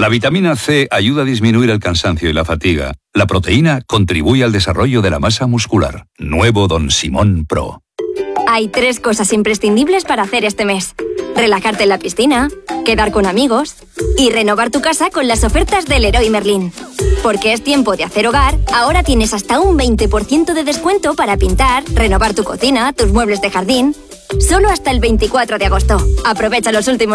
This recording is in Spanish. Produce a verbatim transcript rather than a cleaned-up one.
La vitamina C ayuda a disminuir el cansancio y la fatiga. La proteína contribuye al desarrollo de la masa muscular. Nuevo Don Simón Pro. Hay tres cosas imprescindibles para hacer este mes: relajarte en la piscina, quedar con amigos y renovar tu casa con las ofertas del Leroy Merlin. Porque es tiempo de hacer hogar, ahora tienes hasta un veinte por ciento de descuento para pintar, renovar tu cocina, tus muebles de jardín. Solo hasta el veinticuatro de agosto. Aprovecha los últimos